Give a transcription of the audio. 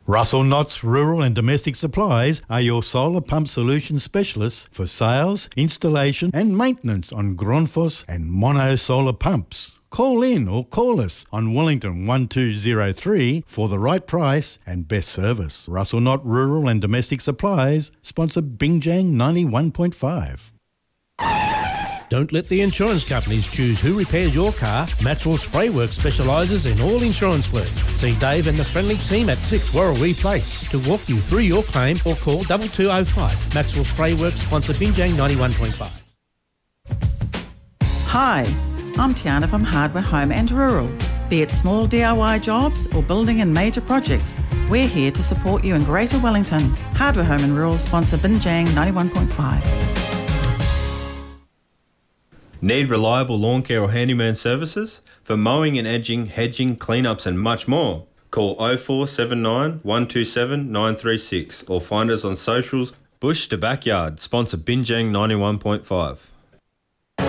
Russell Knott's Rural and Domestic Supplies are your solar pump solution specialists for sales, installation and maintenance on Grundfos and Mono solar pumps. Call in or call us on Wellington 1203 for the right price and best service. Russell Knott Rural and Domestic Supplies sponsor Bingjang 91.5. Don't let the insurance companies choose who repairs your car. Maxwell Spray Works specialises in all insurance work. See Dave and the friendly team at 6 Warrawee Place to walk you through your claim or call 2205. Maxwell Spray Works sponsor Bingjang 91.5. Hi, I'm Tiana from Hardware Home and Rural. Be it small DIY jobs or building and major projects, we're here to support you in Greater Wellington. Hardware Home and Rural sponsor Bingjang 91.5. Need reliable lawn care or handyman services? For mowing and edging, hedging, cleanups and much more, call 0479 127 936 or find us on socials. Bush to Backyard, sponsor Bingjang 91.5.